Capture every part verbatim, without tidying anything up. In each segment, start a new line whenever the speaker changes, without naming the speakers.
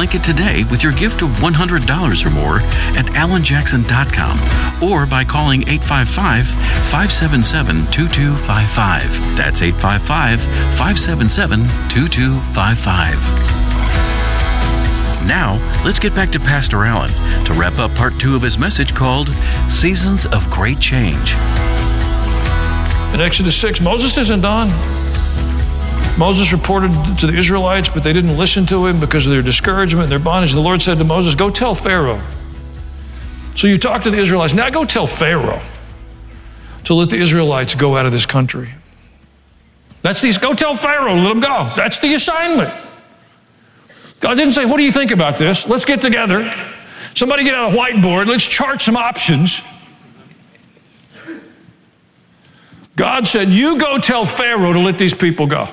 blanket today with your gift of one hundred dollars or more at alan jackson dot com or by calling eight five five, five seven seven, two two five five. That's eight five five, five seven seven, two two five five. Now, let's get back to Pastor Allen to wrap up part two of his message called Seasons of Great Change.
In Exodus six, Moses isn't done. Moses reported to the Israelites, but they didn't listen to him because of their discouragement and their bondage. The Lord said to Moses, go tell Pharaoh. So you talk to the Israelites. Now go tell Pharaoh to let the Israelites go out of this country. That's the, go tell Pharaoh, let them go. That's the assignment. God didn't say, what do you think about this? Let's get together. Somebody get out a whiteboard. Let's chart some options. God said, you go tell Pharaoh to let these people go.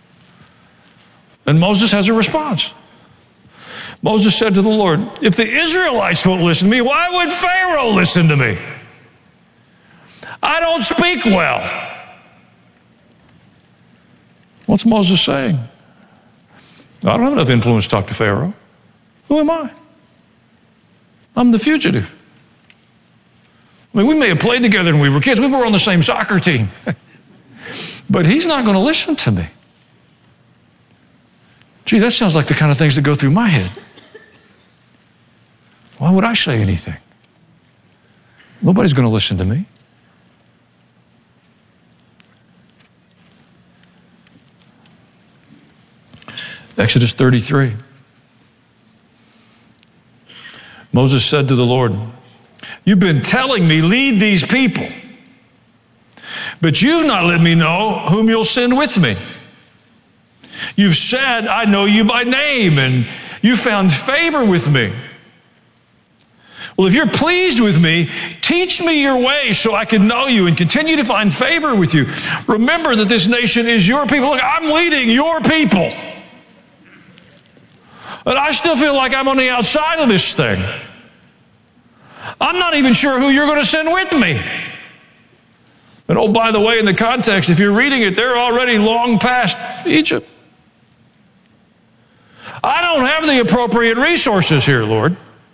And Moses has a response. Moses said to the Lord, if the Israelites won't listen to me, why would Pharaoh listen to me? I don't speak well. What's Moses saying? I don't have enough influence to talk to Pharaoh. Who am I? I'm the fugitive. I mean, we may have played together when we were kids. We were on the same soccer team. But he's not going to listen to me. Gee, that sounds like the kind of things that go through my head. Why would I say anything? Nobody's going to listen to me. Exodus thirty-three. Moses said to the Lord, you've been telling me, lead these people, but you've not let me know whom you'll send with me. You've said, I know you by name, and you found favor with me. Well, if you're pleased with me, teach me your way so I can know you and continue to find favor with you. Remember that this nation is your people. Look, I'm leading your people. But I still feel like I'm on the outside of this thing. I'm not even sure who you're going to send with me. And oh, by the way, in the context, if you're reading it, they're already long past Egypt. I don't have the appropriate resources here, Lord.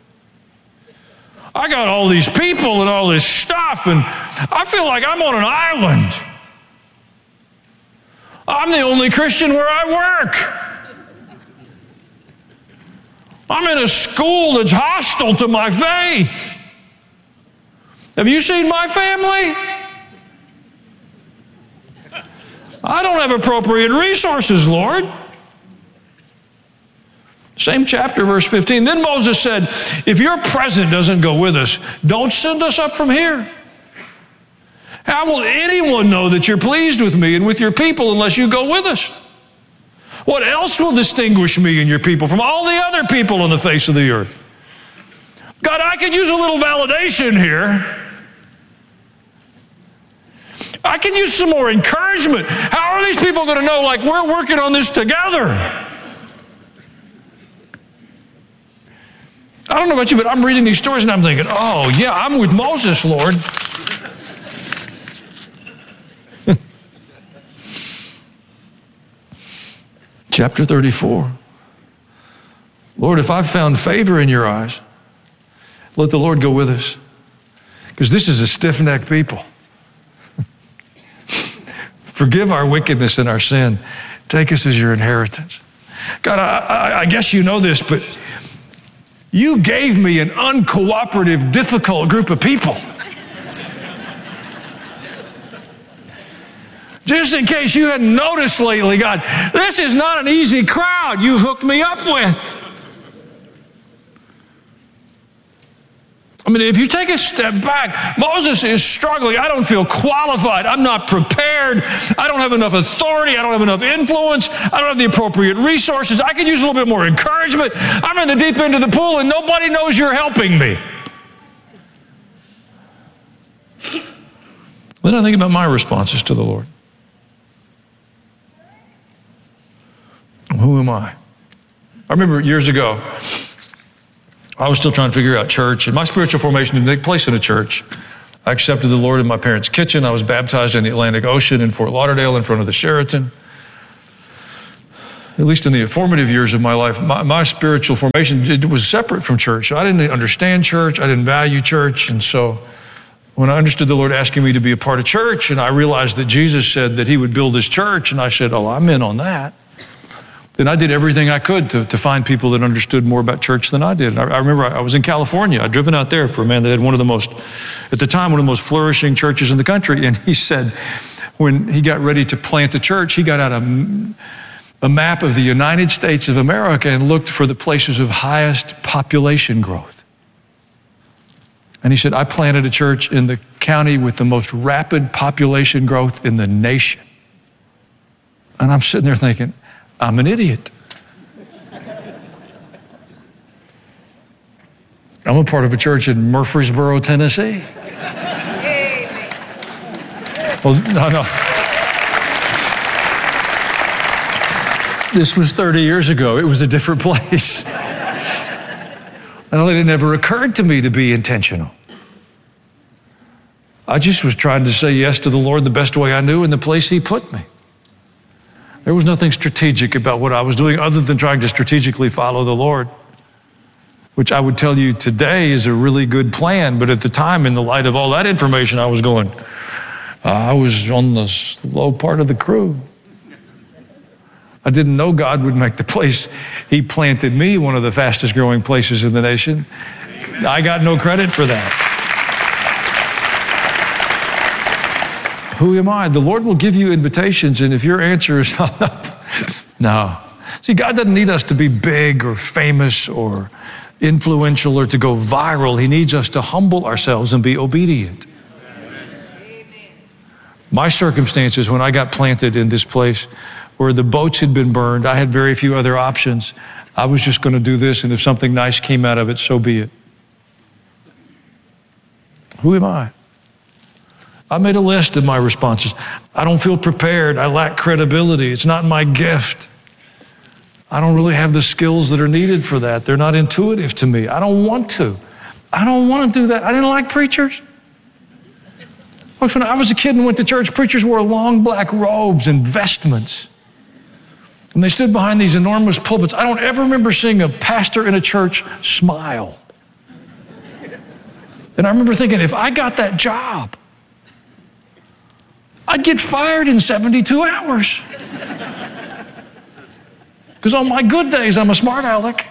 I got all these people and all this stuff, and I feel like I'm on an island. I'm the only Christian where I work. I'm in a school that's hostile to my faith. Have you seen my family? I don't have appropriate resources, Lord. Same chapter, verse fifteen. Then Moses said, if your presence doesn't go with us, don't send us up from here. How will anyone know that you're pleased with me and with your people unless you go with us? What else will distinguish me and your people from all the other people on the face of the earth? God, I could use a little validation here. I can use some more encouragement. How are these people going to know, like, we're working on this together? I don't know about you, but I'm reading these stories and I'm thinking, oh, yeah, I'm with Moses, Lord. Chapter thirty-four. Lord, if I've found favor in your eyes, let the Lord go with us. Because this is a stiff-necked people. Forgive our wickedness and our sin. Take us as your inheritance. God, I, I, I guess you know this, but you gave me an uncooperative, difficult group of people. Just in case you hadn't noticed lately, God, this is not an easy crowd you hooked me up with. I mean, if you take a step back, Moses is struggling. I don't feel qualified. I'm not prepared. I don't have enough authority. I don't have enough influence. I don't have the appropriate resources. I could use a little bit more encouragement. I'm in the deep end of the pool and nobody knows you're helping me. Then I think about my responses to the Lord. Who am I? I remember years ago, I was still trying to figure out church, and my spiritual formation didn't take place in a church. I accepted the Lord in my parents' kitchen. I was baptized in the Atlantic Ocean in Fort Lauderdale in front of the Sheraton. at least in the formative years of my life, my, my spiritual formation it was separate from church. I didn't understand church. I didn't value church. And so when I understood the Lord asking me to be a part of church, and I realized that Jesus said that he would build his church, and I said, oh, I'm in on that, then I did everything I could to, to find people that understood more about church than I did. I, I remember I was in California. I'd driven out there for a man that had one of the most, at the time, one of the most flourishing churches in the country. And he said, when he got ready to plant a church, he got out a, a map of the United States of America and looked for the places of highest population growth. And he said, I planted a church in the county with the most rapid population growth in the nation. And I'm sitting there thinking, I'm an idiot. I'm a part of a church in Murfreesboro, Tennessee. Well, no, no. This was thirty years ago. It was a different place. And it never occurred to me to be intentional. I just was trying to say yes to the Lord the best way I knew in the place he put me. There was nothing strategic about what I was doing other than trying to strategically follow the Lord, which I would tell you today is a really good plan. But at the time, in the light of all that information, I was going, uh, I was on the slow part of the crew. I didn't know God would make the place he planted me one of the fastest growing places in the nation. I got no credit for that. Who am I? The Lord will give you invitations, and if your answer is no. See, God doesn't need us to be big or famous or influential or to go viral. He needs us to humble ourselves and be obedient. Amen. My circumstances when I got planted in this place where the boats had been burned, I had very few other options. I was just going to do this, and if something nice came out of it, so be it. Who am I? I made a list of my responses. I don't feel prepared. I lack credibility. It's not my gift. I don't really have the skills that are needed for that. They're not intuitive to me. I don't want to. I don't want to do that. I didn't like preachers. Folks, when I was a kid and went to church, preachers wore long black robes and vestments. And they stood behind these enormous pulpits. I don't ever remember seeing a pastor in a church smile. And I remember thinking, if I got that job, I'd get fired in seventy-two hours. Because on my good days, I'm a smart aleck.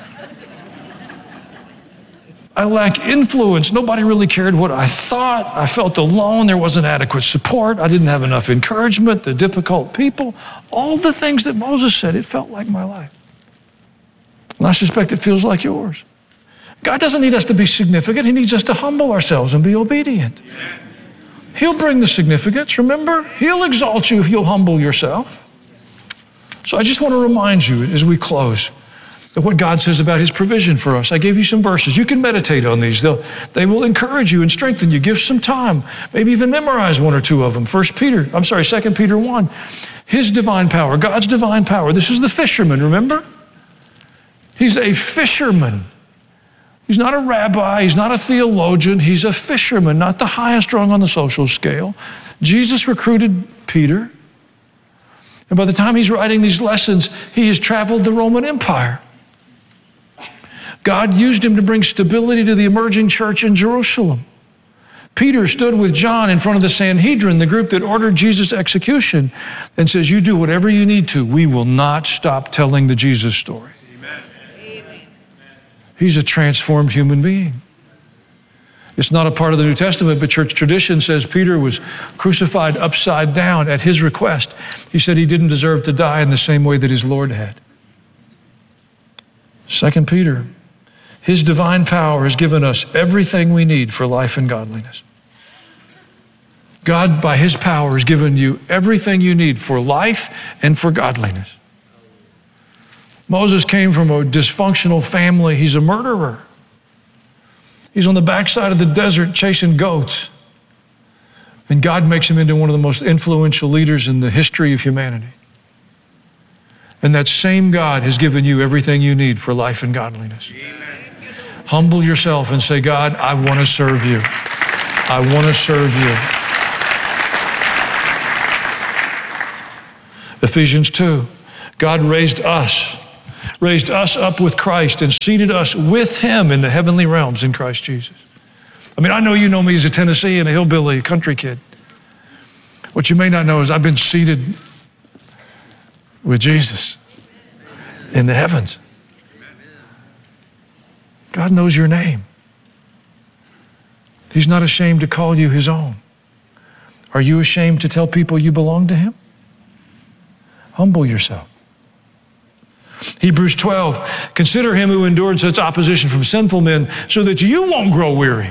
I lack influence. Nobody really cared what I thought. I felt alone. There wasn't adequate support. I didn't have enough encouragement. The difficult people, all the things that Moses said, it felt like my life. And I suspect it feels like yours. God doesn't need us to be significant. He needs us to humble ourselves and be obedient. He'll bring the significance, remember? He'll exalt you if you'll humble yourself. So I just want to remind you as we close of what God says about his provision for us. I gave you some verses. You can meditate on these. They'll, they will encourage you and strengthen you. Give some time. Maybe even memorize one or two of them. First Peter, I'm sorry, Second Peter one. His divine power, God's divine power. This is the fisherman, remember? He's a fisherman. He's not a rabbi, he's not a theologian, he's a fisherman, not the highest rung on the social scale. Jesus recruited Peter, and by the time he's writing these lessons, he has traveled the Roman Empire. God used him to bring stability to the emerging church in Jerusalem. Peter stood with John in front of the Sanhedrin, the group that ordered Jesus' execution, and says, you do whatever you need to. We will not stop telling the Jesus story. He's a transformed human being. It's not a part of the New Testament, but church tradition says Peter was crucified upside down at his request. He said he didn't deserve to die in the same way that his Lord had. Second Peter, his divine power has given us everything we need for life and godliness. God, by his power, has given you everything you need for life and for godliness. Moses came from a dysfunctional family. He's a murderer. He's on the backside of the desert chasing goats. And God makes him into one of the most influential leaders in the history of humanity. And that same God has given you everything you need for life and godliness. Amen. Humble yourself and say, God, I want to serve you. I want to serve you. Ephesians two. God raised us, raised us up with Christ and seated us with him in the heavenly realms in Christ Jesus. I mean, I know you know me as a Tennessean, a hillbilly, a country kid. What you may not know is I've been seated with Jesus in the heavens. God knows your name. He's not ashamed to call you his own. Are you ashamed to tell people you belong to him? Humble yourself. Hebrews twelve, consider him who endured such opposition from sinful men so that you won't grow weary.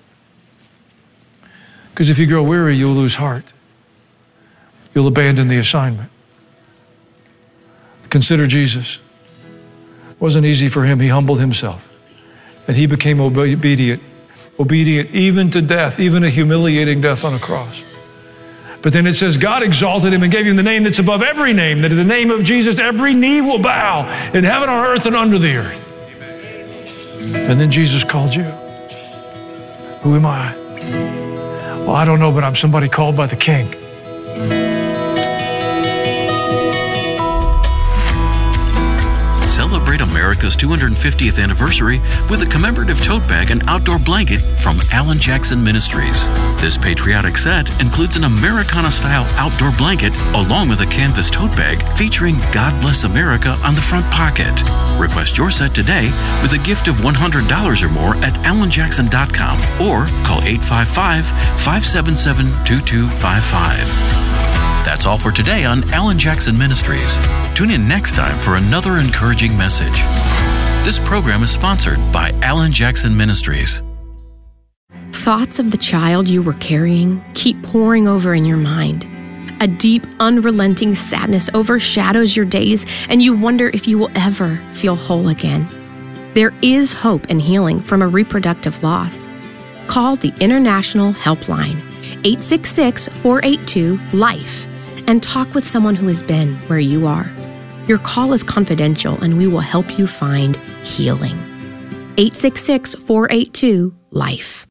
Because if you grow weary, you'll lose heart. You'll abandon the assignment. Consider Jesus. It wasn't easy for him. He humbled himself. And he became obedient, obedient even to death, even a humiliating death on a cross. But then it says God exalted him and gave him the name that's above every name, that in the name of Jesus every knee will bow in heaven, on earth, and under the earth. And then Jesus called you. Who am I? Well, I don't know, but I'm somebody called by the King.
Celebrate America's two hundred fiftieth anniversary with a commemorative tote bag and outdoor blanket from Alan Jackson Ministries. This patriotic set includes an Americana-style outdoor blanket along with a canvas tote bag featuring God Bless America on the front pocket. Request your set today with a gift of one hundred dollars or more at alan jackson dot com or call eight five five, five seven seven, two two five five. That's all for today on Alan Jackson Ministries. Tune in next time for another encouraging message. This program is sponsored by Alan Jackson Ministries.
Thoughts of the child you were carrying keep pouring over in your mind. A deep, unrelenting sadness overshadows your days, and you wonder if you will ever feel whole again. There is hope and healing from a reproductive loss. Call the International Helpline, eight six six, four eight two, LIFE, and talk with someone who has been where you are. Your call is confidential, and we will help you find healing. eight six six, four eight two, LIFE.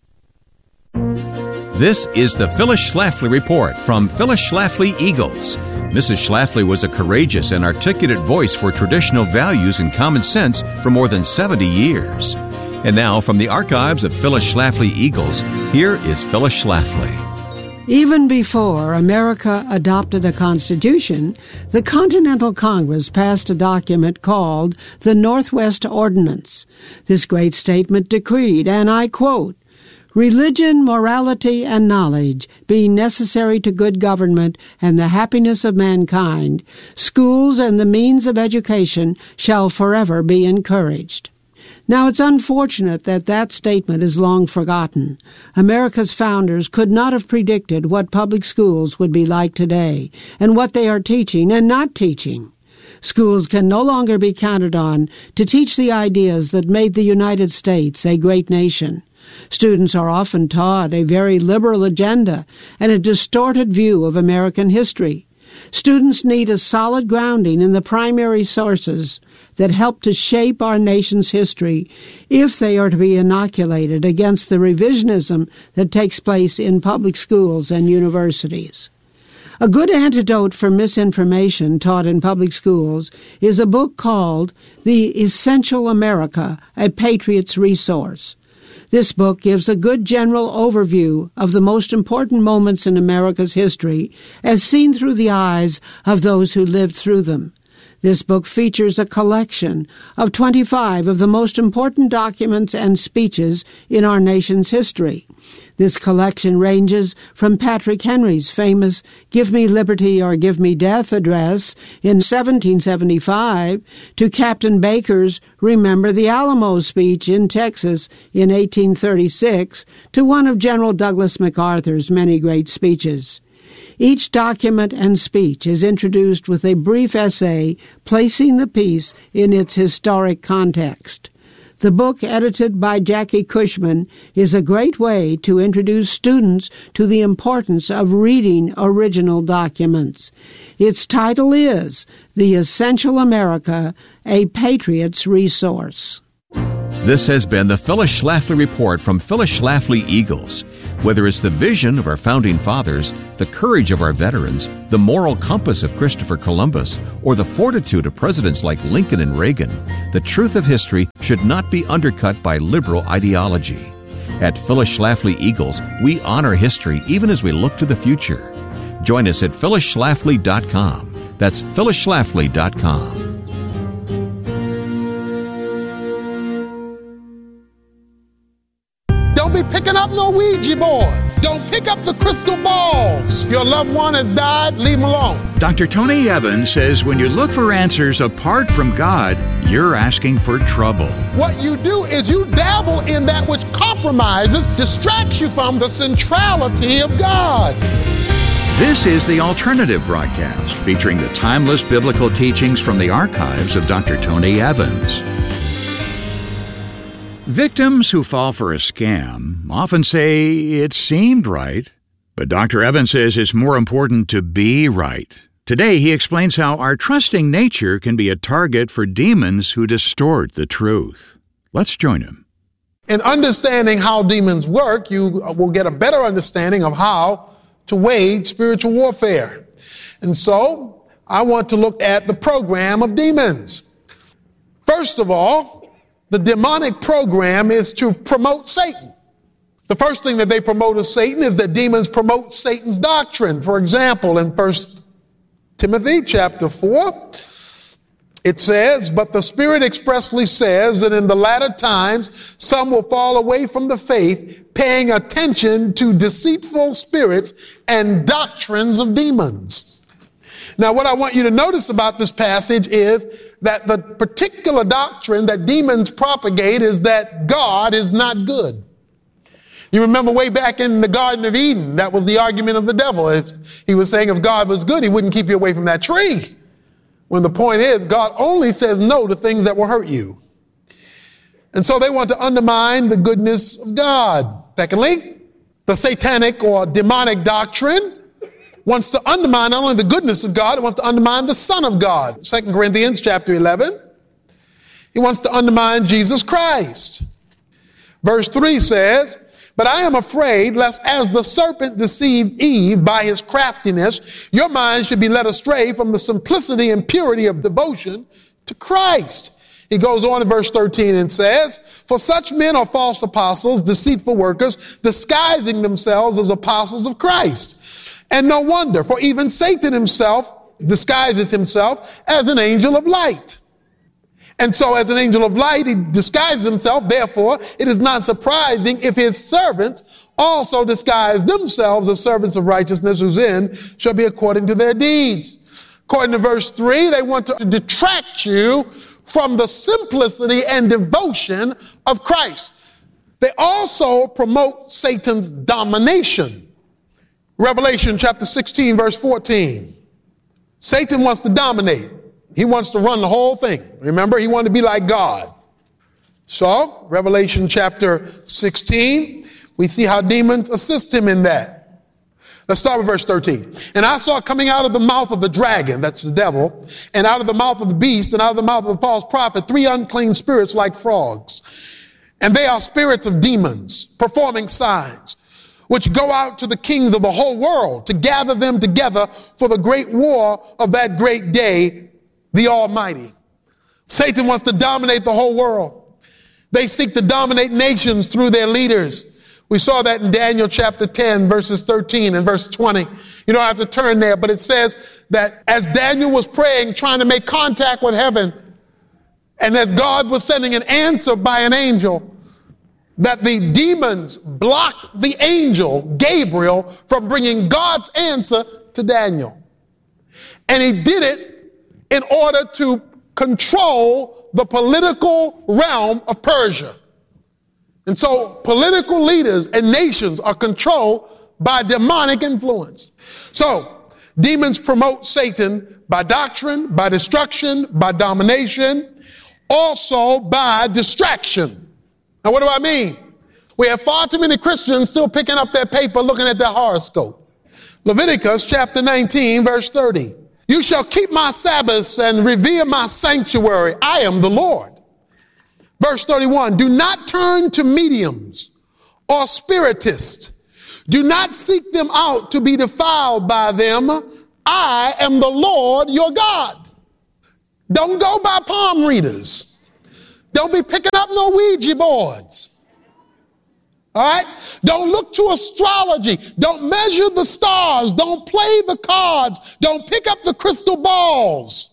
This is the Phyllis Schlafly Report from Phyllis Schlafly Eagles. Missus Schlafly was a courageous and articulate voice for traditional values and common sense for more than seventy years. And now, from the archives of Phyllis Schlafly Eagles, here is Phyllis Schlafly.
Even before America adopted a constitution, the Continental Congress passed a document called the Northwest Ordinance. This great statement decreed, and I quote, "Religion, morality, and knowledge being necessary to good government and the happiness of mankind, schools and the means of education shall forever be encouraged." Now, it's unfortunate that that statement is long forgotten. America's founders could not have predicted what public schools would be like today and what they are teaching and not teaching. Schools can no longer be counted on to teach the ideas that made the United States a great nation. Students are often taught a very liberal agenda and a distorted view of American history. Students need a solid grounding in the primary sources that help to shape our nation's history if they are to be inoculated against the revisionism that takes place in public schools and universities. A good antidote for misinformation taught in public schools is a book called The Essential America, a Patriot's Resource. This book gives a good general overview of the most important moments in America's history as seen through the eyes of those who lived through them. This book features a collection of twenty-five of the most important documents and speeches in our nation's history. This collection ranges from Patrick Henry's famous "Give Me Liberty or Give Me Death" address in seventeen seventy-five to Captain Baker's "Remember the Alamo" speech in Texas in eighteen thirty-six to one of General Douglas MacArthur's many great speeches. Each document and speech is introduced with a brief essay placing the piece in its historic context. The book, edited by Jackie Cushman, is a great way to introduce students to the importance of reading original documents. Its title is The Essential America, a Patriot's Resource.
This has been the Phyllis Schlafly Report from Phyllis Schlafly Eagles. Whether it's the vision of our founding fathers, the courage of our veterans, the moral compass of Christopher Columbus, or the fortitude of presidents like Lincoln and Reagan, the truth of history should not be undercut by liberal ideology. At Phyllis Schlafly Eagles, we honor history even as we look to the future. Join us at phyllis schlafly dot com. That's phyllis schlafly dot com.
Don't be picking up no Ouija boards. Don't pick up the crystal balls. Your loved one has died, leave them alone.
Doctor Tony Evans says when you look for answers apart from God, you're asking for trouble.
What you do is you dabble in that which compromises, distracts you from the centrality of God.
This is The Alternative Broadcast, featuring the timeless biblical teachings from the archives of Doctor Tony Evans. Victims who fall for a scam often say it seemed right, but Doctor Evans says it's more important to be right. Today, he explains how our trusting nature can be a target for demons who distort the truth. Let's join him.
In understanding how demons work, you will get a better understanding of how to wage spiritual warfare. And so, I want to look at the program of demons. First of all, the demonic program is to promote Satan. The first thing that they promote of Satan is that demons promote Satan's doctrine. For example, in First Timothy chapter four, it says, "But the Spirit expressly says that in the latter times some will fall away from the faith, paying attention to deceitful spirits and doctrines of demons." Now, what I want you to notice about this passage is that the particular doctrine that demons propagate is that God is not good. You remember way back in the Garden of Eden, that was the argument of the devil. He was saying if God was good, he wouldn't keep you away from that tree. When the point is, God only says no to things that will hurt you. And so they want to undermine the goodness of God. Secondly, the satanic or demonic doctrine wants to undermine not only the goodness of God, it wants to undermine the Son of God. Second Corinthians chapter eleven. He wants to undermine Jesus Christ. Verse three says, "But I am afraid lest as the serpent deceived Eve by his craftiness, your mind should be led astray from the simplicity and purity of devotion to Christ." He goes on in verse thirteen and says, "For such men are false apostles, deceitful workers, disguising themselves as apostles of Christ. And no wonder, for even Satan himself disguises himself as an angel of light. And so as an angel of light, he disguises himself. Therefore, it is not surprising if his servants also disguise themselves as servants of righteousness, whose end shall be according to their deeds." According to verse three, they want to detract you from the simplicity and devotion of Christ. They also promote Satan's domination. Revelation chapter sixteen, verse fourteen. Satan wants to dominate. He wants to run the whole thing. Remember, he wanted to be like God. So, Revelation chapter sixteen, we see how demons assist him in that. Let's start with verse thirteen. "And I saw coming out of the mouth of the dragon," that's the devil, "and out of the mouth of the beast, and out of the mouth of the false prophet, three unclean spirits like frogs. And they are spirits of demons, performing signs, which go out to the kings of the whole world to gather them together for the great war of that great day, the Almighty." Satan wants to dominate the whole world. They seek to dominate nations through their leaders. We saw that in Daniel chapter ten, verses thirteen and verse twenty. You don't have to turn there, but it says that as Daniel was praying, trying to make contact with heaven, and as God was sending an answer by an angel, that the demons blocked the angel, Gabriel, from bringing God's answer to Daniel. And he did it in order to control the political realm of Persia. And so political leaders and nations are controlled by demonic influence. So demons promote Satan by doctrine, by destruction, by domination, also by distraction. Now, what do I mean? We have far too many Christians still picking up their paper, looking at their horoscope. Leviticus chapter nineteen, verse thirty. "You shall keep my Sabbaths and revere my sanctuary. I am the Lord." Verse Verse thirty-one, do not turn to mediums or spiritists. Do not seek them out to be defiled by them. I am the Lord your God. Don't go by palm readers. Don't be picking up no Ouija boards. All right? Don't look to astrology. Don't measure the stars. Don't play the cards. Don't pick up the crystal balls.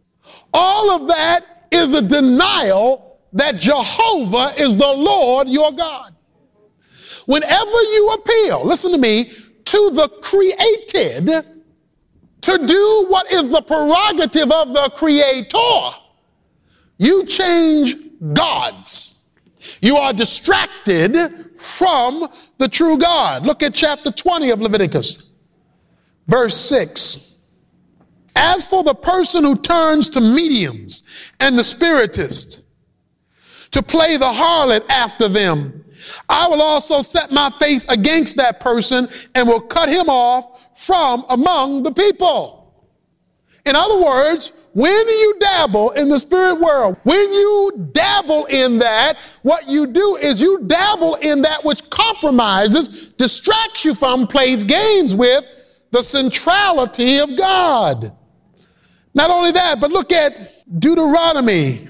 All of that is a denial that Jehovah is the Lord your God. Whenever you appeal, listen to me, to the created to do what is the prerogative of the creator, you change gods. You are distracted from the true God. Look at chapter twenty of Leviticus, verse six. As for the person who turns to mediums and the spiritist to play the harlot after them, I will also set my face against that person and will cut him off from among the people. In other words, when you dabble in the spirit world, when you dabble in that, what you do is you dabble in that which compromises, distracts you from, plays games with the centrality of God. Not only that, but look at Deuteronomy.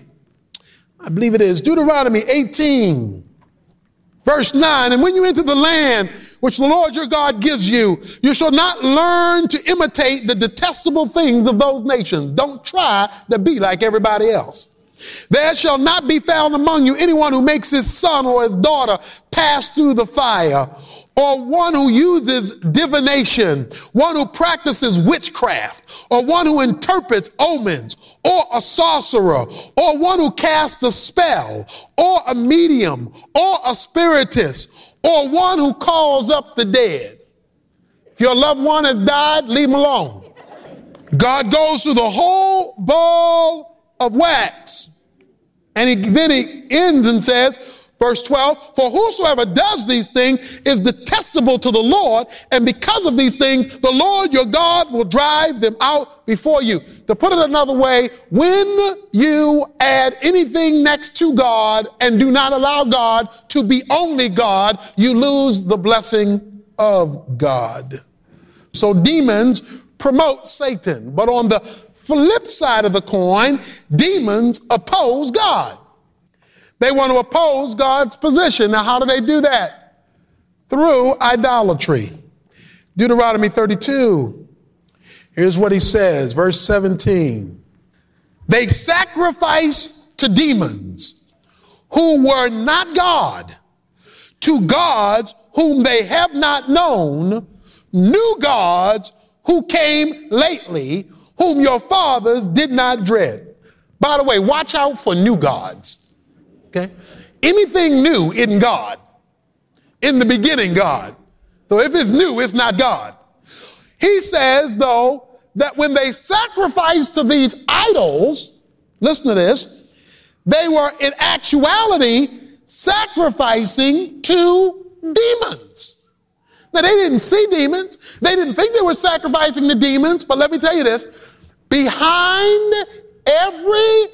I believe it is Deuteronomy eighteen, verse nine. And when you enter the land which the Lord your God gives you, you shall not learn to imitate the detestable things of those nations. Don't try to be like everybody else. There shall not be found among you anyone who makes his son or his daughter pass through the fire, or one who uses divination, one who practices witchcraft, or one who interprets omens, or a sorcerer, or one who casts a spell, or a medium, or a spiritist, or one who calls up the dead. If your loved one has died, leave him alone. God goes through the whole ball of wax, and he, then he ends and says, verse twelve, for whosoever does these things is detestable to the Lord, and because of these things, the Lord your God will drive them out before you. To put it another way, when you add anything next to God and do not allow God to be only God, you lose the blessing of God. So demons promote Satan, but on the flip side of the coin, demons oppose God. They want to oppose God's position. Now, how do they do that? Through idolatry. Deuteronomy thirty-two. Here's what he says, verse seventeen. They sacrifice to demons who were not God, to gods whom they have not known, new gods who came lately, whom your fathers did not dread. By the way, watch out for new gods. Okay? Anything new isn't God. In the beginning, God. So if it's new, it's not God. He says, though, that when they sacrificed to these idols, listen to this, they were in actuality sacrificing to demons. Now, they didn't see demons. They didn't think they were sacrificing to demons, but let me tell you this. Behind every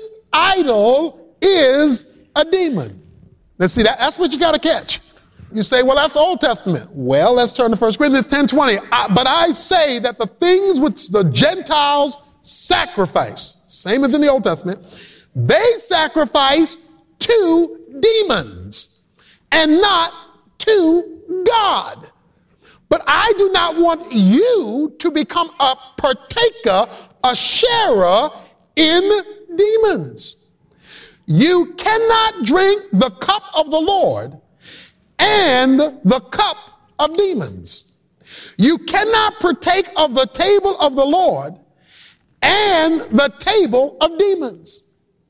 idol is a demon. Let's see, that, that's what you got to catch. You say, well, that's Old Testament. Well, let's turn to First Corinthians ten twenty. I, but I say that the things which the Gentiles sacrifice, same as in the Old Testament, they sacrifice to demons and not to God. But I do not want you to become a partaker, a sharer in demons. You cannot drink the cup of the Lord and the cup of demons. You cannot partake of the table of the Lord and the table of demons.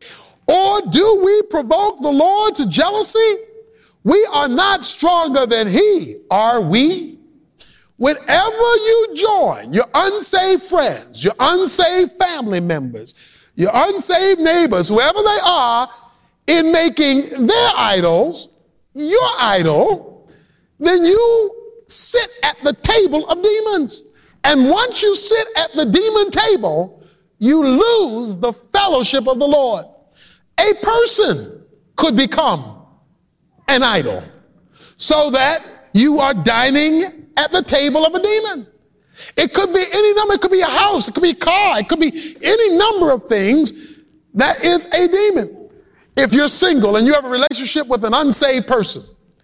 Or do we provoke the Lord to jealousy? We are not stronger than he, are we? Whenever you join your unsaved friends, your unsaved family members, your unsaved neighbors, whoever they are, in making their idols your idol, then you sit at the table of demons. And once you sit at the demon table, you lose the fellowship of the Lord. A person could become an idol, so that you are dining at the table of a demon. It could be any number. It could be a house. It could be a car. It could be any number of things that is a demon. If you're single and you have a relationship with an unsaved person,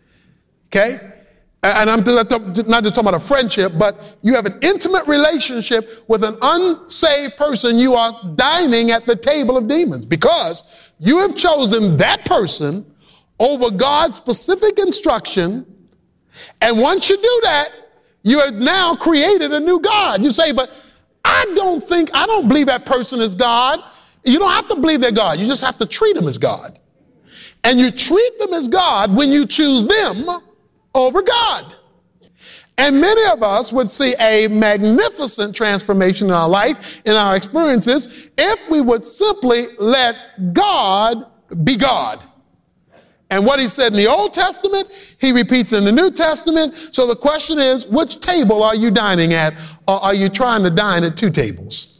okay, and I'm not just talking about a friendship, but you have an intimate relationship with an unsaved person, you are dining at the table of demons because you have chosen that person over God's specific instruction. And once you do that, you have now created a new God. You say, but I don't think, I don't believe that person is God. You don't have to believe they're God. You just have to treat them as God. And you treat them as God when you choose them over God. And many of us would see a magnificent transformation in our life, in our experiences, if we would simply let God be God. And what he said in the Old Testament, he repeats in the New Testament. So the question is, which table are you dining at? Or are you trying to dine at two tables?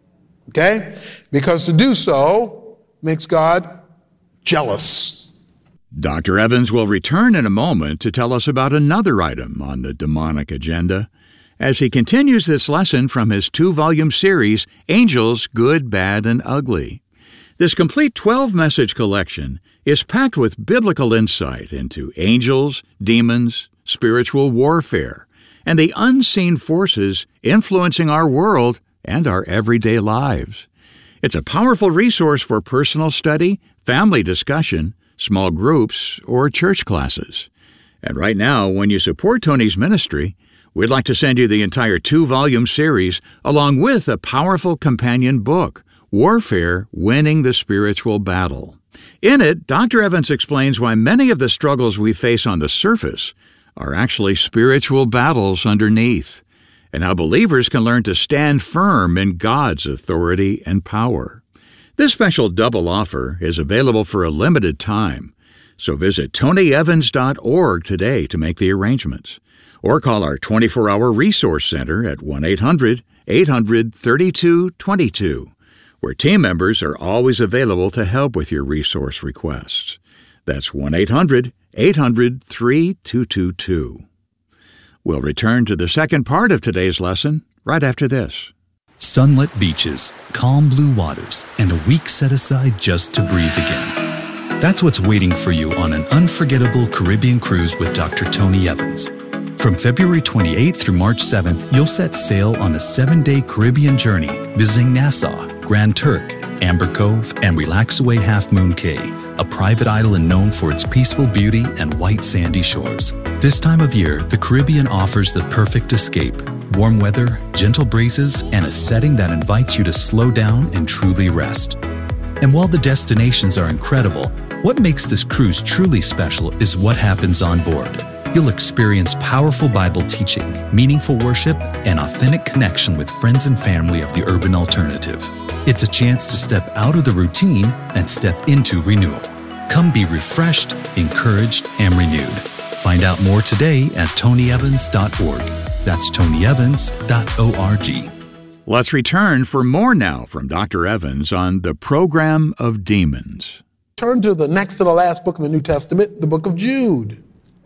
Okay? Because to do so makes God jealous.
Doctor Evans will return in a moment to tell us about another item on the demonic agenda as he continues this lesson from his two-volume series, Angels, Good, Bad, and Ugly. This complete twelve-message collection is packed with biblical insight into angels, demons, spiritual warfare, and the unseen forces influencing our world and our everyday lives. It's a powerful resource for personal study, family discussion, small groups, or church classes. And right now, when you support Tony's ministry, we'd like to send you the entire two-volume series along with a powerful companion book, Warfare, Winning the Spiritual Battle. In it, Doctor Evans explains why many of the struggles we face on the surface are actually spiritual battles underneath, and how believers can learn to stand firm in God's authority and power. This special double offer is available for a limited time, so visit tony evans dot org today to make the arrangements, or call our twenty-four hour resource center at one eight hundred eight hundred thirty-two twenty-two, where team members are always available to help with your resource requests. That's one eight hundred eight hundred thirty-two twenty-two. We'll return to the second part of today's lesson right after this.
Sunlit beaches, calm blue waters, and a week set aside just to breathe again. That's what's waiting for you on an unforgettable Caribbean cruise with Doctor Tony Evans. From February twenty-eighth through March seventh, you'll set sail on a seven-day Caribbean journey, visiting Nassau, Grand Turk, Amber Cove, and Relaxaway Half Moon Cay, a private island known for its peaceful beauty and white sandy shores. This time of year, the Caribbean offers the perfect escape. Warm weather, gentle breezes, and a setting that invites you to slow down and truly rest. And while the destinations are incredible, what makes this cruise truly special is what happens on board. You'll experience powerful Bible teaching, meaningful worship, and authentic connection with friends and family of the urban alternative. It's a chance to step out of the routine and step into renewal. Come be refreshed, encouraged, and renewed. Find out more today at tony evans dot org. That's tony evans dot org.
Let's return for more now from Doctor Evans on the program of demons.
Turn to the next to the last book of the New Testament, the book of Jude.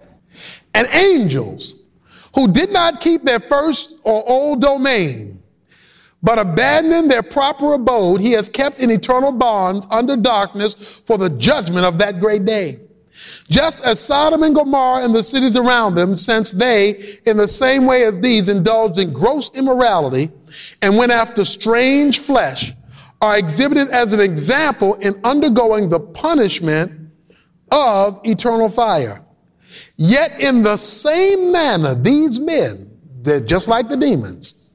And angels who did not keep their first or old domain, but abandoning their proper abode, he has kept in eternal bonds under darkness for the judgment of that great day. Just as Sodom and Gomorrah and the cities around them, since they, in the same way as these, indulged in gross immorality and went after strange flesh, are exhibited as an example in undergoing the punishment of eternal fire. Yet in the same manner, these men, they're just like the demons,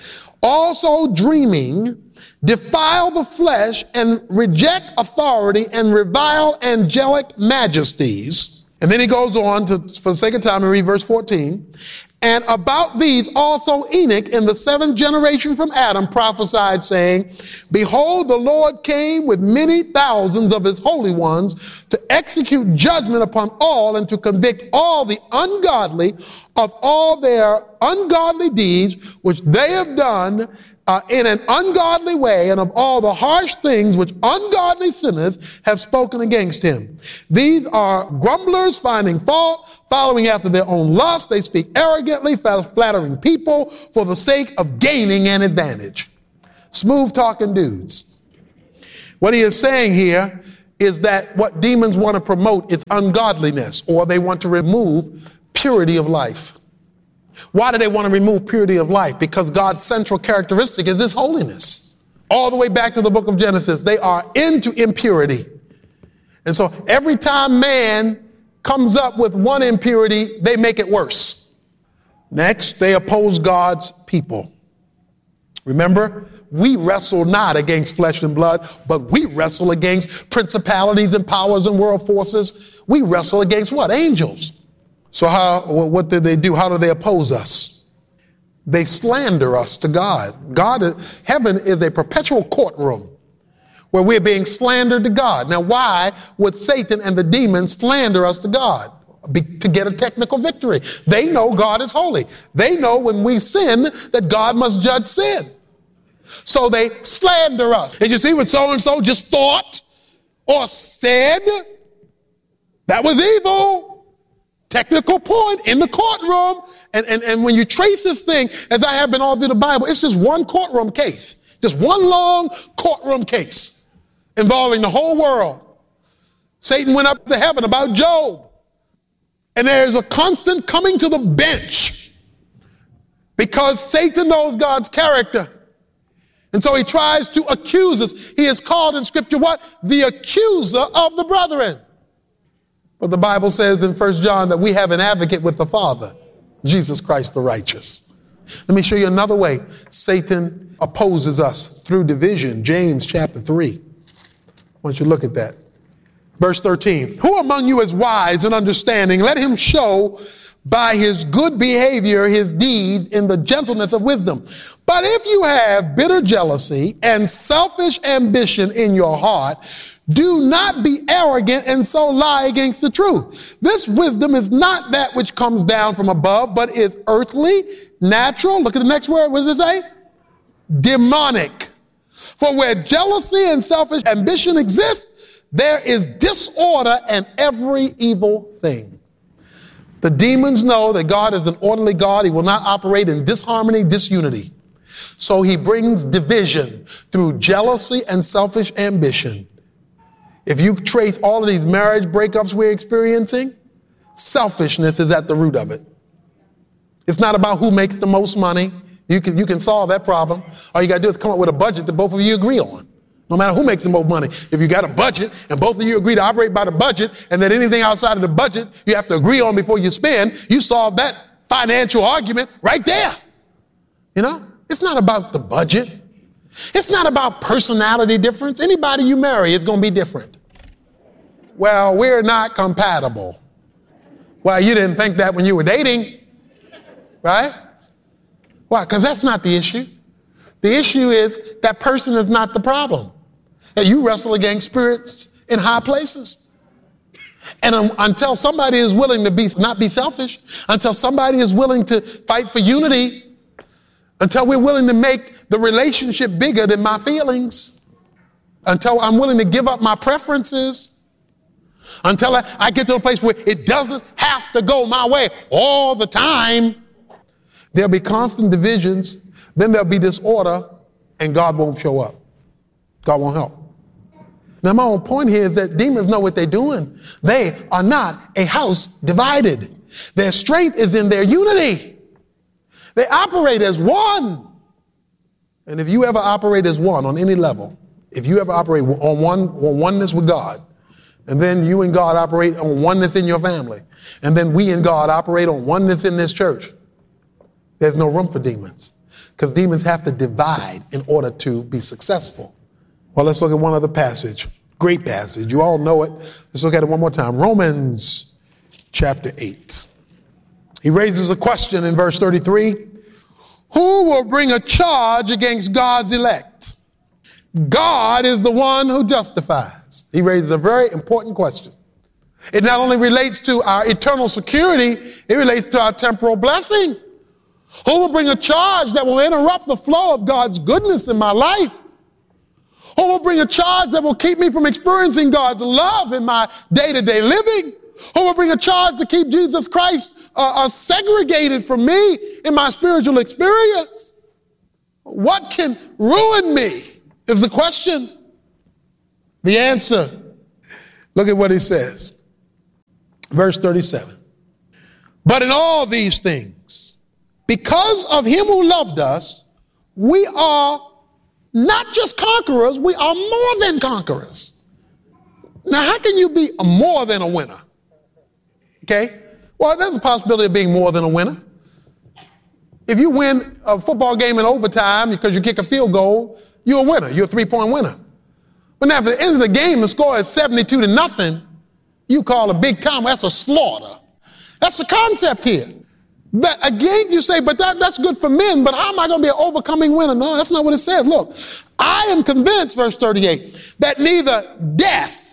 also dreaming, defile the flesh and reject authority and revile angelic majesties. And then he goes on to, for the sake of time, to read verse fourteen. And about these also Enoch in the seventh generation from Adam prophesied, saying, Behold, the Lord came with many thousands of his holy ones to execute judgment upon all and to convict all the ungodly of all their ungodly deeds which they have done, uh, in an ungodly way and of all the harsh things which ungodly sinners have spoken against him. These are grumblers, finding fault, following after their own lust. They speak arrogantly, flattering people for the sake of gaining an advantage. Smooth talking dudes. What he is saying here is that what demons want to promote is ungodliness, or they want to remove purity of life. Why do they want to remove purity of life? Because God's central characteristic is his holiness. All the way back to the book of Genesis, they are into impurity. And so every time man comes up with one impurity, they make it worse. Next, they oppose God's people. Remember, we wrestle not against flesh and blood, but we wrestle against principalities and powers and world forces. We wrestle against what? Angels. So how, what did they do? How do they oppose us? They slander us to God. God, is, heaven is a perpetual courtroom where we're being slandered to God. Now, why would Satan and the demons slander us to God? Be, to get a technical victory. They know God is holy. They know when we sin that God must judge sin. So they slander us. Did you see what so-and-so just thought or said? That was evil. Technical point in the courtroom. And, and, and when you trace this thing, as I have been all through the Bible, it's just one courtroom case. Just one long courtroom case involving the whole world. Satan went up to heaven about Job. And there's a constant coming to the bench because Satan knows God's character. And so he tries to accuse us. He is called in Scripture what? The accuser of the brethren. But the Bible says in First John that we have an advocate with the Father, Jesus Christ the righteous. Let me show you another way Satan opposes us through division. James chapter three. I want you to look at that. Verse thirteen. Who among you is wise and understanding? Let him show by his good behavior his deeds in the gentleness of wisdom. But if you have bitter jealousy and selfish ambition in your heart, do not be arrogant and so lie against the truth. This wisdom is not that which comes down from above, but is earthly, natural. Look at the next word. What does it say? Demonic. For where jealousy and selfish ambition exist, there is disorder and every evil thing. The demons know that God is an orderly God. He will not operate in disharmony, disunity. So he brings division through jealousy and selfish ambition. If you trace all of these marriage breakups we're experiencing, selfishness is at the root of it. It's not about who makes the most money. You can, you can solve that problem. All you got to do is come up with a budget that both of you agree on. No matter who makes the most money. If you got a budget and both of you agree to operate by the budget and that anything outside of the budget you have to agree on before you spend, you solve that financial argument right there. You know, it's not about the budget. It's not about personality difference. Anybody you marry is going to be different. Well, we're not compatible. Well, you didn't think that when you were dating, right? Why? Because that's not the issue. The issue is that person is not the problem. That you wrestle against spirits in high places. And um, until somebody is willing to be not be selfish, until somebody is willing to fight for unity, until we're willing to make the relationship bigger than my feelings, until I'm willing to give up my preferences, until I, I get to a place where it doesn't have to go my way all the time, there'll be constant divisions, then there'll be disorder, and God won't show up. God won't help. Now, my own point here is that demons know what they're doing. They are not a house divided. Their strength is in their unity. They operate as one. And if you ever operate as one on any level, if you ever operate on one on oneness with God, and then you and God operate on oneness in your family, and then we and God operate on oneness in this church, there's no room for demons. Because demons have to divide in order to be successful. Well, let's look at one other passage. Great passage. You all know it. Let's look at it one more time. Romans chapter eight. He raises a question in verse thirty-three. Who will bring a charge against God's elect? God is the one who justifies. He raises a very important question. It not only relates to our eternal security, it relates to our temporal blessing. Who will bring a charge that will interrupt the flow of God's goodness in my life? Who will bring a charge that will keep me from experiencing God's love in my day-to-day living? Who will bring a charge to keep Jesus Christ uh, uh, segregated from me in my spiritual experience? What can ruin me is the question. The answer, look at what he says. Verse thirty-seven. But in all these things, because of him who loved us, we are not just conquerors, we are more than conquerors. Now, how can you be a more than a winner? Okay? Well, there's a possibility of being more than a winner. If you win a football game in overtime because you kick a field goal, you're a winner. You're a three-point winner. But now, at the end of the game, the score is seventy-two to nothing. You call a big combat, that's a slaughter. That's the concept here. But again, you say, but that, that's good for men, but how am I going to be an overcoming winner? No, that's not what it says. Look, I am convinced, verse thirty-eight, that neither death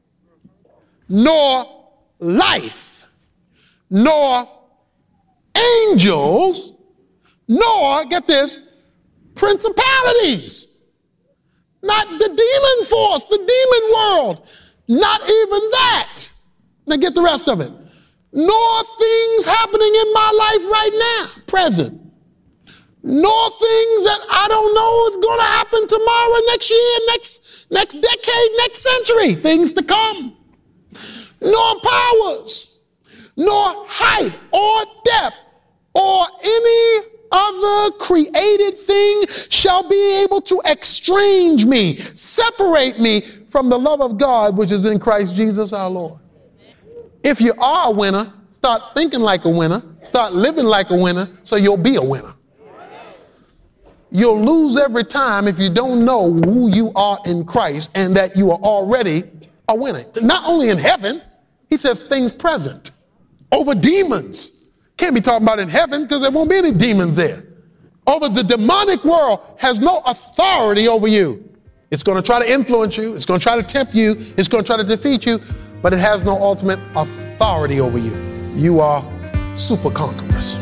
nor life nor angels nor, get this, principalities, not the demon force, the demon world, not even that. Now get the rest of it. Nor things happening in my life right now, present. Nor things that I don't know is going to happen tomorrow, next year, next, next decade, next century, things to come. Nor powers, nor height or depth or any other created thing shall be able to estrange me, separate me from the love of God which is in Christ Jesus our Lord. If you are a winner, start thinking like a winner, start living like a winner, so you'll be a winner. You'll lose every time if you don't know who you are in Christ and that you are already a winner. Not only in heaven, he says things present, over demons. Can't be talking about in heaven because there won't be any demons there. Over the demonic world has no authority over you. It's going to try to influence you. It's going to try to tempt you. It's going to try to defeat you, but it has no ultimate authority over you. You are super conquerors.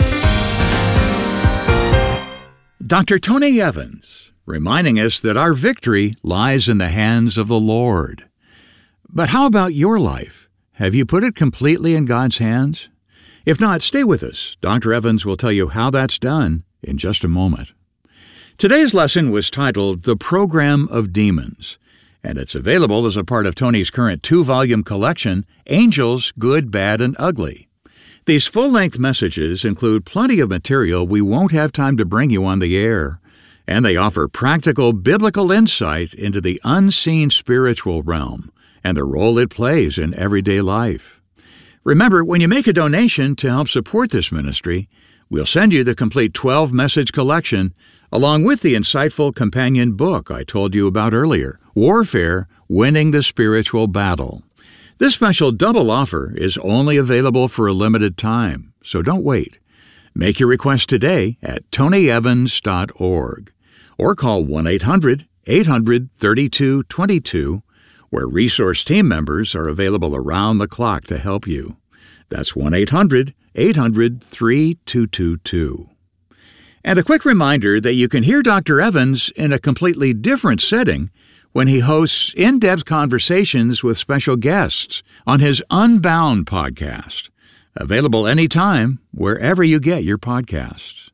Doctor Tony Evans, reminding us that our victory lies in the hands of the Lord. But how about your life? Have you put it completely in God's hands? If not, stay with us. Doctor Evans will tell you how that's done in just a moment. Today's lesson was titled The Program of Demons, and it's available as a part of Tony's current two-volume collection, Angels, Good, Bad, and Ugly. These full-length messages include plenty of material we won't have time to bring you on the air, and they offer practical biblical insight into the unseen spiritual realm and the role it plays in everyday life. Remember, when you make a donation to help support this ministry, we'll send you the complete twelve-message collection along with the insightful companion book I told you about earlier, Warfare, Winning the Spiritual Battle. This special double offer is only available for a limited time, so don't wait. Make your request today at tony evans dot org or call one eight hundred eight hundred thirty-two twenty-two, where resource team members are available around the clock to help you. That's one eight hundred eight hundred three two two two. And a quick reminder that you can hear Doctor Evans in a completely different setting when he hosts in-depth conversations with special guests on his Unbound podcast, available anytime, wherever you get your podcasts.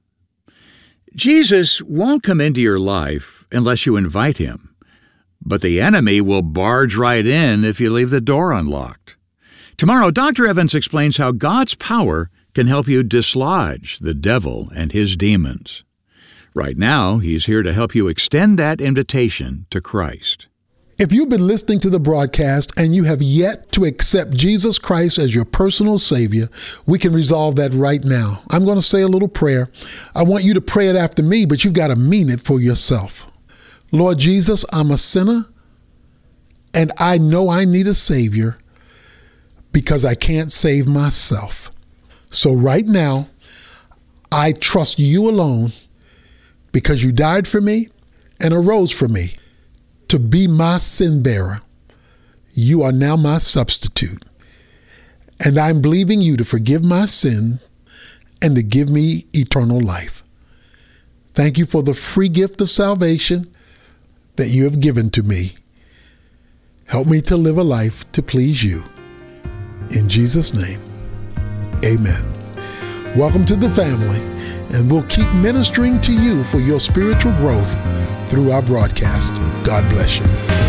Jesus won't come into your life unless you invite him, but the enemy will barge right in if you leave the door unlocked. Tomorrow, Doctor Evans explains how God's power can help you dislodge the devil and his demons. Right now, he's here to help you extend that invitation to Christ.
If you've been listening to the broadcast and you have yet to accept Jesus Christ as your personal Savior, we can resolve that right now. I'm going to say a little prayer. I want you to pray it after me, but you've got to mean it for yourself. Lord Jesus, I'm a sinner, and I know I need a Savior because I can't save myself. So right now, I trust you alone because you died for me and arose for me to be my sin bearer. You are now my substitute. And I'm believing you to forgive my sin and to give me eternal life. Thank you for the free gift of salvation that you have given to me. Help me to live a life to please you. In Jesus' name, amen. Welcome to the family, and we'll keep ministering to you for your spiritual growth through our broadcast. God bless you.